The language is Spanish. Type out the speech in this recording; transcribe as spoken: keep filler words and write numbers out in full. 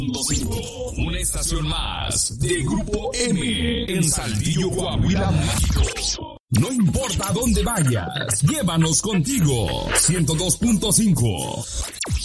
Una estación más de Grupo M en Saltillo, Coahuila, México. No importa dónde vayas, llévanos contigo. ciento dos punto cinco.